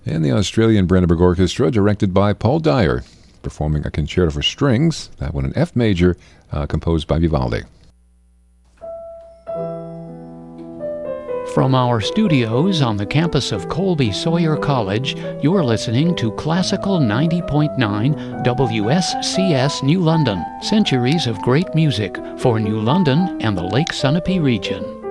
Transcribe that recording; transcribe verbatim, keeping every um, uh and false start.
And the Australian Brandenburg Orchestra, directed by Paul Dyer, performing a concerto for strings, that one in F major, uh, composed by Vivaldi. From our studios on the campus of Colby Sawyer College, you're listening to Classical ninety point nine W S C S New London, centuries of great music for New London and the Lake Sunapee region.